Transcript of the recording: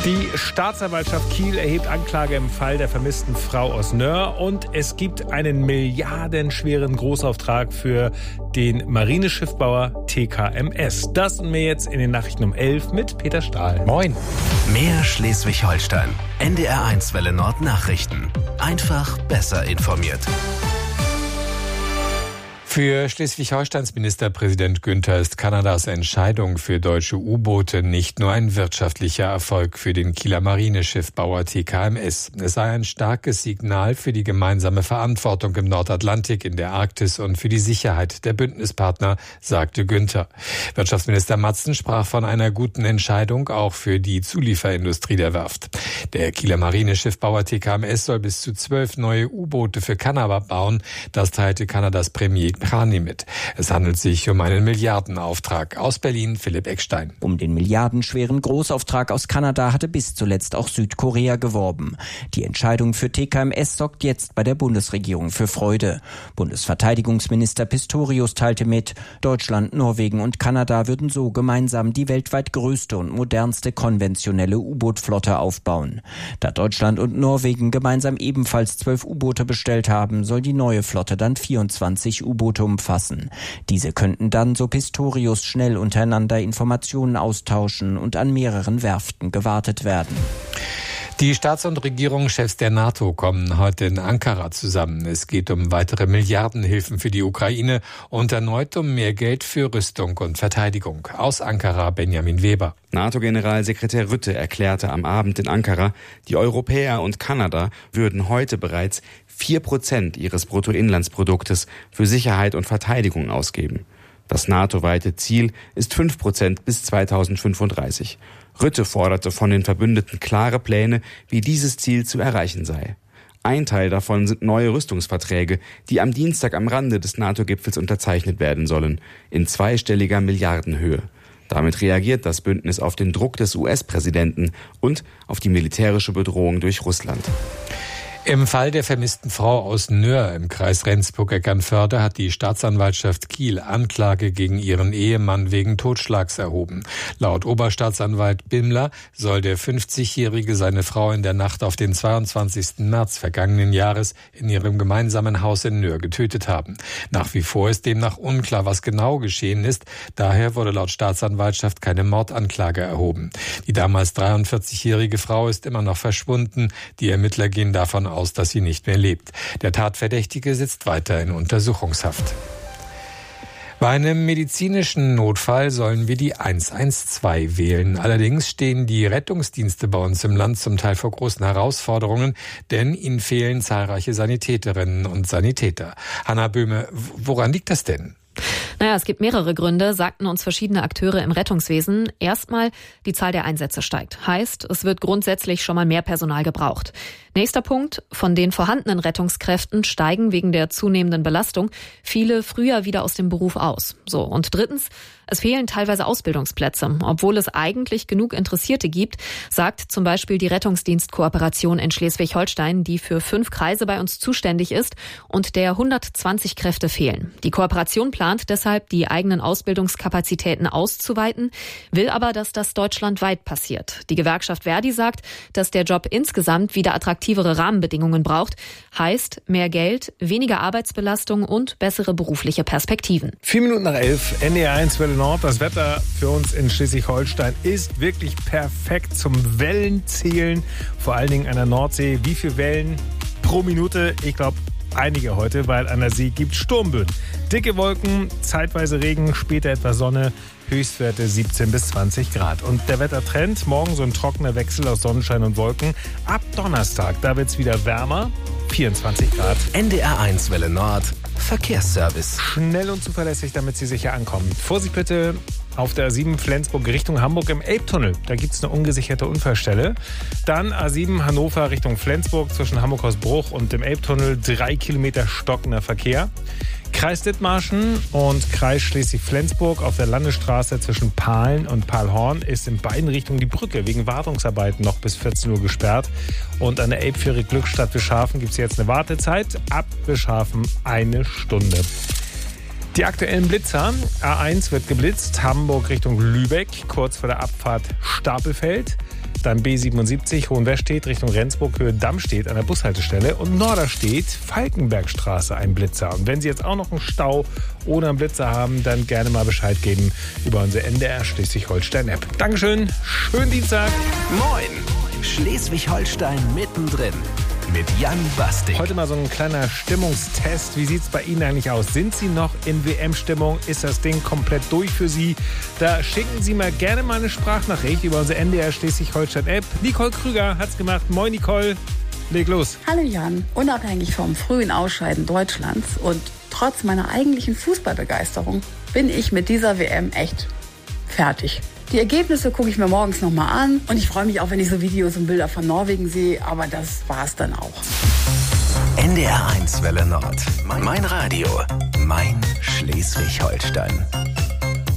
Die Staatsanwaltschaft Kiel erhebt Anklage im Fall der vermissten Frau aus Nöhr und es gibt einen milliardenschweren Großauftrag für den Marineschiffbauer TKMS. Das und mehr jetzt in den Nachrichten um 11 mit Peter Stahl. Moin. Mehr Schleswig-Holstein. NDR1 Welle Nord Nachrichten. Einfach besser informiert. Für Schleswig-Holsteins Ministerpräsident Günther ist Kanadas Entscheidung für deutsche U-Boote nicht nur ein wirtschaftlicher Erfolg für den Kieler Marineschiffbauer TKMS. Es sei ein starkes Signal für die gemeinsame Verantwortung im Nordatlantik, in der Arktis und für die Sicherheit der Bündnispartner, sagte Günther. Wirtschaftsminister Matzen sprach von einer guten Entscheidung auch für die Zulieferindustrie der Werft. Der Kieler Marineschiffbauer TKMS soll bis zu 12 neue U-Boote für Kanada bauen. Das teilte Kanadas Premier Carney mit. Es handelt sich um einen Milliardenauftrag. Aus Berlin Philipp Eckstein. Um den milliardenschweren Großauftrag aus Kanada hatte bis zuletzt auch Südkorea geworben. Die Entscheidung für TKMS sorgt jetzt bei der Bundesregierung für Freude. Bundesverteidigungsminister Pistorius teilte mit, Deutschland, Norwegen und Kanada würden so gemeinsam die weltweit größte und modernste konventionelle U-Boot-Flotte aufbauen. Da Deutschland und Norwegen gemeinsam ebenfalls 12 U-Boote bestellt haben, soll die neue Flotte dann 24 U-Boote umfassen. Diese könnten dann, so Pistorius, schnell untereinander Informationen austauschen und an mehreren Werften gewartet werden. Die Staats- und Regierungschefs der NATO kommen heute in Ankara zusammen. Es geht um weitere Milliardenhilfen für die Ukraine und erneut um mehr Geld für Rüstung und Verteidigung. Aus Ankara Benjamin Weber. NATO-Generalsekretär Rutte erklärte am Abend in Ankara, die Europäer und Kanada würden heute bereits 4% ihres Bruttoinlandsproduktes für Sicherheit und Verteidigung ausgeben. Das NATO-weite Ziel ist 5% bis 2035. Rütte forderte von den Verbündeten klare Pläne, wie dieses Ziel zu erreichen sei. Ein Teil davon sind neue Rüstungsverträge, die am Dienstag am Rande des NATO-Gipfels unterzeichnet werden sollen, in zweistelliger Milliardenhöhe. Damit reagiert das Bündnis auf den Druck des US-Präsidenten und auf die militärische Bedrohung durch Russland. Im Fall der vermissten Frau aus Nöhr im Kreis Rendsburg-Eckernförde hat die Staatsanwaltschaft Kiel Anklage gegen ihren Ehemann wegen Totschlags erhoben. Laut Oberstaatsanwalt Bimmler soll der 50-Jährige seine Frau in der Nacht auf den 22. März vergangenen Jahres in ihrem gemeinsamen Haus in Nöhr getötet haben. Nach wie vor ist demnach unklar, was genau geschehen ist. Daher wurde laut Staatsanwaltschaft keine Mordanklage erhoben. Die damals 43-jährige Frau ist immer noch verschwunden. Die Ermittler gehen davon aus, dass sie nicht mehr lebt. Der Tatverdächtige sitzt weiter in Untersuchungshaft. Bei einem medizinischen Notfall sollen wir die 112 wählen. Allerdings stehen die Rettungsdienste bei uns im Land zum Teil vor großen Herausforderungen, denn ihnen fehlen zahlreiche Sanitäterinnen und Sanitäter. Hanna Böhme, woran liegt das denn? Naja, es gibt mehrere Gründe, sagten uns verschiedene Akteure im Rettungswesen. Erstmal, die Zahl der Einsätze steigt. Heißt, es wird grundsätzlich schon mal mehr Personal gebraucht. Nächster Punkt, von den vorhandenen Rettungskräften steigen wegen der zunehmenden Belastung viele früher wieder aus dem Beruf aus. So, und drittens, es fehlen teilweise Ausbildungsplätze, obwohl es eigentlich genug Interessierte gibt, sagt zum Beispiel die Rettungsdienstkooperation in Schleswig-Holstein, die für 5 Kreise bei uns zuständig ist und der 120 Kräfte fehlen. Die Kooperation plant deshalb, die eigenen Ausbildungskapazitäten auszuweiten, will aber, dass das deutschlandweit passiert. Die Gewerkschaft Verdi sagt, dass der Job insgesamt wieder attraktivere Rahmenbedingungen braucht. Heißt mehr Geld, weniger Arbeitsbelastung und bessere berufliche Perspektiven. 4 Minuten nach 11, NDR1 Welle Nord. Das Wetter für uns in Schleswig-Holstein ist wirklich perfekt zum Wellenzählen, vor allen Dingen an der Nordsee. Wie viele Wellen pro Minute? Ich glaube, einige heute, weil an der See gibt Sturmböen. Dicke Wolken, zeitweise Regen, später etwas Sonne, Höchstwerte 17 bis 20 Grad. Und der Wettertrend, morgen so ein trockener Wechsel aus Sonnenschein und Wolken. Ab Donnerstag, da wird es wieder wärmer, 24 Grad. NDR1 Welle Nord, Verkehrsservice. Schnell und zuverlässig, damit Sie sicher ankommen. Vorsicht bitte auf der A7 Flensburg Richtung Hamburg im Elbtunnel. Da gibt es eine ungesicherte Unfallstelle. Dann A7 Hannover Richtung Flensburg zwischen Hamburg-Hausbruch und dem Elbtunnel 3 Kilometer stockender Verkehr. Kreis Dithmarschen und Kreis Schleswig-Flensburg auf der Landesstraße zwischen Pahlen und Pahlhorn ist in beiden Richtungen die Brücke wegen Wartungsarbeiten noch bis 14 Uhr gesperrt. Und an der Elbfähre Glückstadt-Bischhafen gibt es jetzt eine Wartezeit. Ab Bischhafen 1 Stunde. Die aktuellen Blitzer. A1 wird geblitzt, Hamburg Richtung Lübeck, kurz vor der Abfahrt Stapelfeld. Dann B77 Hohenwestedt Richtung Rendsburg, Höhe Dammstedt an der Bushaltestelle. Und Norderstedt, Falkenbergstraße, ein Blitzer. Und wenn Sie jetzt auch noch einen Stau ohne einen Blitzer haben, dann gerne mal Bescheid geben über unsere NDR Schleswig-Holstein-App. Dankeschön, schönen Dienstag. Moin, Schleswig-Holstein mittendrin. Mit Jan Bastik. Heute mal so ein kleiner Stimmungstest. Wie sieht es bei Ihnen eigentlich aus? Sind Sie noch in WM-Stimmung? Ist das Ding komplett durch für Sie? Da schicken Sie mal gerne mal eine Sprachnachricht über unsere NDR Schleswig-Holstein-App. Nicole Krüger hat's gemacht. Moin Nicole, leg los. Hallo Jan, unabhängig vom frühen Ausscheiden Deutschlands und trotz meiner eigentlichen Fußballbegeisterung bin ich mit dieser WM echt fertig. Die Ergebnisse gucke ich mir morgens nochmal an und ich freue mich auch, wenn ich so Videos und Bilder von Norwegen sehe, aber das war's dann auch. NDR 1 Welle Nord. Mein Radio. Mein Schleswig-Holstein.